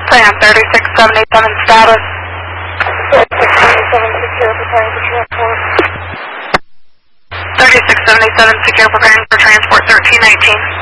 Plan 36787 status. 36787 secure, preparing for transport. 36787 secure, preparing for transport 1319.